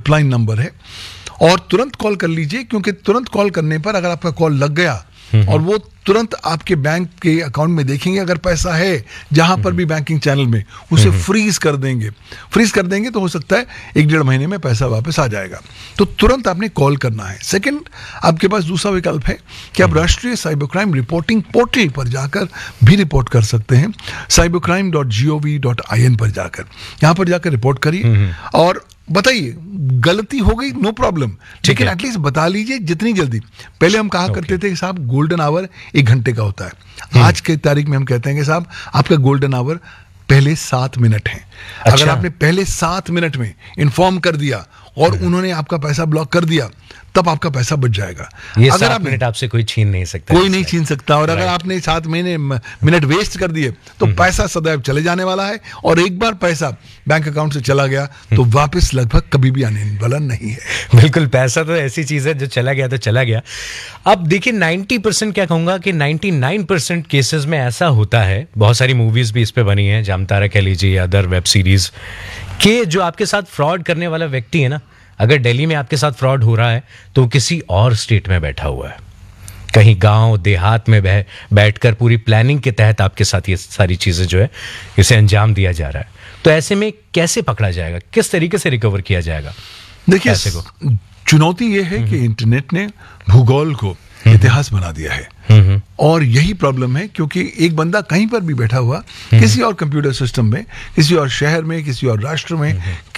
Helpline number है, और तुरंत कॉल कर लीजिए, क्योंकि तुरंत कॉल करने पर अगर आपका कॉल लग गया और वो तुरंत आपके बैंक के अकाउंट में देखेंगे, अगर पैसा है जहां पर भी बैंकिंग चैनल में, उसे फ्रीज कर देंगे तो हो सकता है 1-1.5 महीने में पैसा वापस आ जाएगा। तो तुरंत आपने कॉल करना है। सेकंड, आपके पास दूसरा विकल्प है कि आप राष्ट्रीय साइबर क्राइम रिपोर्टिंग पोर्टल पर जाकर भी रिपोर्ट कर सकते हैं, cybercrime.gov.in पर जाकर, यहां पर जाकर रिपोर्ट करिए और बताइए गलती हो गई, नो प्रॉब्लम, लेकिन एटलीस्ट बता लीजिए जितनी जल्दी। पहले हम कहा करते थे कि साहब गोल्डन आवर 1 घंटे का होता है, आज के तारीख में हम कहते हैं कि साहब आपका गोल्डन आवर पहले 7 मिनट है। अगर आपने पहले 7 मिनट में इन्फॉर्म कर दिया और उन्होंने आपका पैसा ब्लॉक कर दिया, तब आपका पैसा बच जाएगा। ये अगर 7 मिनट आपसे कोई छीन नहीं सकता, कोई नहीं छीन सकता। और अगर आपने 7 मिनट वेस्ट कर दिए तो पैसा सदैव चले जाने वाला है, और एक बार पैसा बैंक अकाउंट से चला गया तो वापस लगभग कभी भी आने वाला नहीं है। बिल्कुल, पैसा तो ऐसी चीज है जो चला गया तो चला गया। अब देखिए 90%, क्या कहूंगा कि 99% केसेस में ऐसा होता है, बहुत सारी मूवीज भी इस पे बनी है, जामतारा कह लीजिए या अदर वेब सीरीज, कि जो आपके साथ फ्रॉड करने वाला व्यक्ति है ना, अगर दिल्ली में आपके साथ फ्रॉड हो रहा है तो किसी और स्टेट में बैठा हुआ है, कहीं गांव देहात में बैठकर पूरी प्लानिंग के तहत आपके साथ ये सारी चीजें जो है इसे अंजाम दिया जा रहा है। तो ऐसे में कैसे पकड़ा जाएगा, किस तरीके से रिकवर किया जाएगा? देखिए, चुनौती ये है कि इंटरनेट ने भूगोल को इतिहास बना दिया है, और यही प्रॉब्लम है, क्योंकि एक बंदा कहीं पर भी बैठा हुआ किसी और कंप्यूटर सिस्टम में, किसी और शहर में, किसी और राष्ट्र में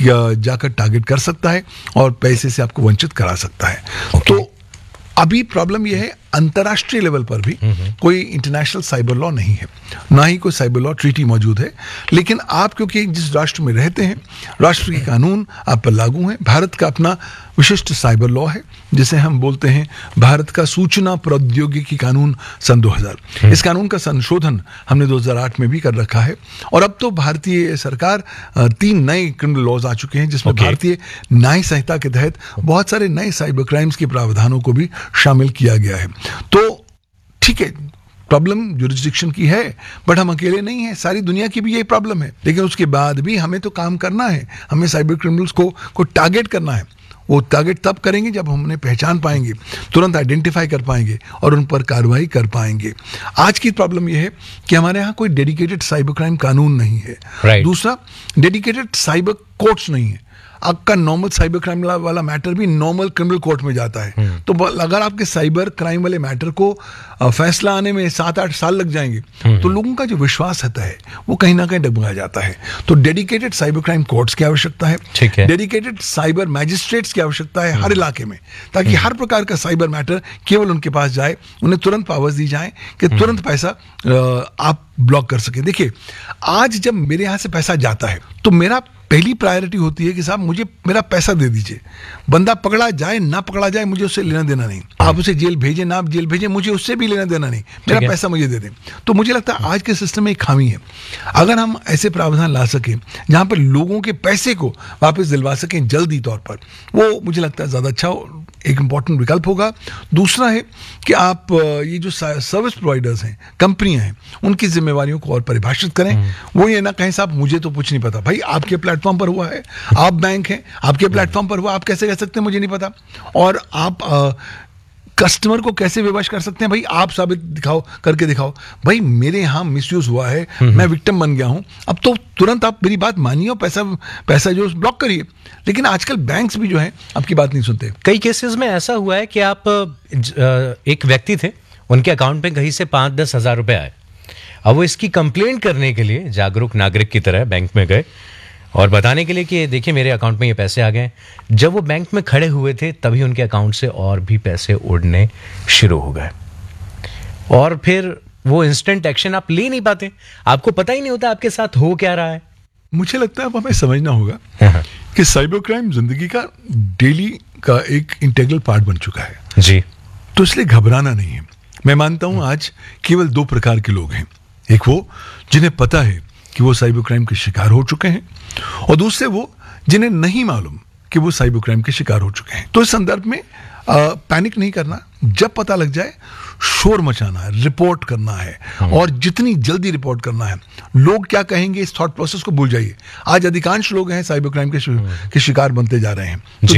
जाकर टारगेट कर सकता है और पैसे से आपको वंचित करा सकता है। तो अभी प्रॉब्लम यह है, अंतर्राष्ट्रीय लेवल पर भी कोई इंटरनेशनल साइबर लॉ नहीं है, ना ही कोई साइबर लॉ ट्रीटी मौजूद है। लेकिन आप क्योंकि जिस राष्ट्र में रहते हैं, राष्ट्र के कानून आप पर लागू हैं। भारत का अपना विशिष्ट साइबर लॉ है, जिसे हम बोलते हैं भारत का सूचना प्रौद्योगिकी कानून सन 2000। इस कानून का संशोधन हमने 2008 में भी कर रखा है, और अब तो भारतीय सरकार 3 नए क्रिमिनल लॉज आ चुके हैं, जिसमें भारतीय न्याय संहिता के तहत बहुत सारे नए साइबर क्राइम्स के प्रावधानों को भी शामिल किया गया है। तो ठीक है, प्रॉब्लम जुरिस्डिक्शन की है, बट हम अकेले नहीं हैं, सारी दुनिया की भी यही प्रॉब्लम है। लेकिन उसके बाद भी हमें तो काम करना है, हमें साइबर क्रिमिनल्स को टारगेट करना है। वो टारगेट तब करेंगे जब हम उन्हें पहचान पाएंगे, तुरंत आइडेंटिफाई कर पाएंगे और उन पर कार्रवाई कर पाएंगे। आज की प्रॉब्लम यह है कि हमारे यहाँ कोई डेडिकेटेड साइबर क्राइम कानून नहीं है। दूसरा, डेडिकेटेड साइबर कोर्ट्स नहीं है। आपका नॉर्मल साइबर क्राइम वाला मैटर भी नॉर्मल क्रिमिनल कोर्ट में जाता है। तो अगर आपके साइबर क्राइम वाले मैटर को फैसला आने में 7-8 साल लग जाएंगे, तो लोगों का जो विश्वास रहता है वो कहीं ना कहीं डगमगा जाता है। तो डेडिकेटेड साइबर क्राइम कोर्ट्स की आवश्यकता है, डेडिकेटेड साइबर मैजिस्ट्रेट्स की आवश्यकता है हर इलाके में, ताकि हर प्रकार का साइबर मैटर केवल उनके पास जाए, उन्हें तुरंत पावर्स दी जाए कि तुरंत पैसा आप ब्लॉक कर सके। देखिए, आज जब मेरे यहाँ से पैसा जाता है तो मेरा पहली प्रायोरिटी होती है कि साहब मुझे मेरा पैसा दे दीजिए। बंदा पकड़ा जाए ना पकड़ा जाए, मुझे उससे लेना देना नहीं। आप उसे जेल भेजें ना जेल भेजें, मुझे उससे भी लेना देना नहीं, मेरा पैसा मुझे दे दें। तो मुझे लगता है आज के सिस्टम में एक खामी है। अगर हम ऐसे प्रावधान ला सकें जहां पर लोगों के पैसे को वापस दिलवा सकें जल्दी तौर पर, वो मुझे लगता है ज़्यादा अच्छा एक इंपॉर्टेंट विकल्प होगा। दूसरा है कि आप ये जो सर्विस प्रोवाइडर्स हैं, कंपनियां हैं, उनकी जिम्मेवारियों को और परिभाषित करें। वो ये ना कहें साहब मुझे तो कुछ नहीं पता। भाई, आपके प्लेटफॉर्म पर हुआ है, आप बैंक हैं, आपके प्लेटफॉर्म पर हुआ, आप कैसे कह सकते हैं मुझे नहीं पता? और आप कस्टमर को कैसे विवश कर सकते हैं? भाई, आप साबित करके दिखाओ। भाई, मेरे यहाँ मिसयूज हुआ है, मैं विक्टिम बन गया हूं, अब तो तुरंत आप मेरी बात मानिए और पैसा जो ब्लॉक करिए। लेकिन आजकल बैंक्स भी जो है आपकी बात नहीं सुनते। कई केसेस में ऐसा हुआ है कि आप एक व्यक्ति थे, उनके अकाउंट में कहीं से 5-10 हज़ार रुपए आए। अब वो इसकी कंप्लेंट करने के लिए जागरूक नागरिक की तरह बैंक में गए और बताने के लिए कि देखिए मेरे अकाउंट में ये पैसे आ गए। जब वो बैंक में खड़े हुए थे तभी उनके अकाउंट से और भी पैसे उड़ने शुरू हो गए, और फिर वो इंस्टेंट एक्शन आप ले नहीं पाते, आपको पता ही नहीं होता आपके साथ हो क्या रहा है। मुझे लगता है अब हमें समझना होगा कि साइबर क्राइम जिंदगी का डेली का एक इंटीग्रल पार्ट बन चुका है जी। तो इसलिए घबराना नहीं है। मैं मानता हूं आज केवल 2 प्रकार के लोग हैं, एक वो जिन्हें पता है कि वो साइबर क्राइम के शिकार हो चुके हैं, और दूसरे वो जिन्हें नहीं मालूम कि वो साइबर क्राइम के शिकार हो चुके हैं। तो इस संदर्भ में पैनिक नहीं करना, जब पता लग जाए शोर मचाना है, रिपोर्ट करना है, और जितनी जल्दी रिपोर्ट करना है। लोग क्या कहेंगे इस थॉट प्रोसेस को भूल जाइए। आज अधिकांश लोग हैं साइबर क्राइम के शिकार बनते जा रहे हैं। तो